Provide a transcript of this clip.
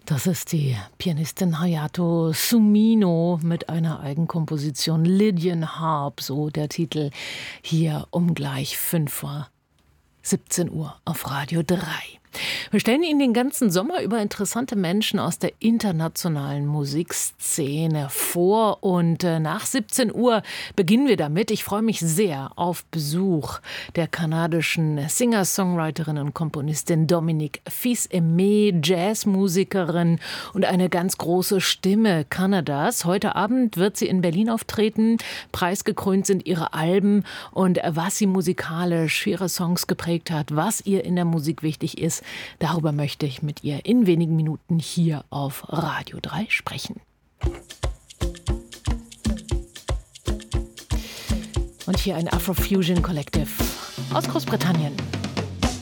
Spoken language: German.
Das ist die Pianistin Hayato Sumino mit einer Eigenkomposition Lydian Harp, so der Titel, hier um gleich 17 Uhr auf Radio 3. Wir stellen Ihnen den ganzen Sommer über interessante Menschen aus der internationalen Musikszene vor und nach 17 Uhr beginnen wir damit. Ich freue mich sehr auf Besuch der kanadischen Singer-Songwriterin und Komponistin Dominique Fils-Aimé, Jazzmusikerin und eine ganz große Stimme Kanadas. Heute Abend wird sie in Berlin auftreten. Preisgekrönt sind ihre Alben und was sie musikalisch für ihre Songs geprägt hat, was ihr in der Musik wichtig ist, darüber möchte ich mit ihr in wenigen Minuten hier auf Radio 3 sprechen. Und hier ein Afrofusion Collective aus Großbritannien.